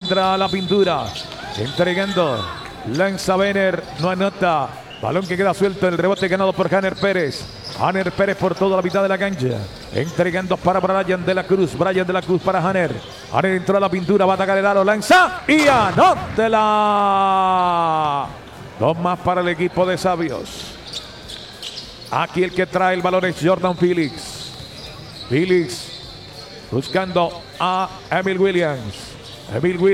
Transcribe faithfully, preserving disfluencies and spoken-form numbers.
entra a la pintura. Entregando. Lanza Benner. No anota. Balón que queda suelto. El rebote ganado por Hanner Pérez. Hanner Pérez por toda la mitad de la cancha. Entregando para Brian de la Cruz. Brian de la Cruz para Hanner. Hanner entró a la pintura. Va a atacar el aro. Lanza. Y anótela. Dos más para el equipo de Sabios. Aquí el que trae el balón es Jordan Felix. Felix buscando a Emil Williams. Emil Williams.